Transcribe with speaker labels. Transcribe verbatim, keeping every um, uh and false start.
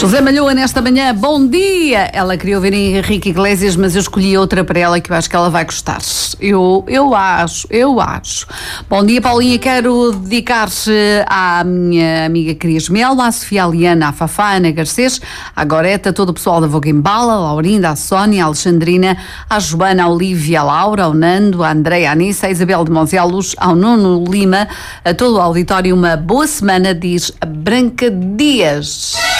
Speaker 1: José Malhoa, nesta manhã, bom dia! Ela queria ouvir Henrique Iglesias, mas eu escolhi outra para ela que eu acho que ela vai gostar. Eu, eu acho, eu acho. Bom dia, Paulinha. Quero dedicar-se à minha amiga Cris Melo, à Sofia Aliana, à Fafá, à Ana Garcês, à Goreta, todo o pessoal da Voguembala, à Laurinda, à Sónia, à Alexandrina, à Joana, à Olívia, à Laura, ao Nando, à Andreia, à Anissa, à Isabel de Monzelos, ao Nuno Lima, a todo o auditório. Uma boa semana, diz a Branca Dias.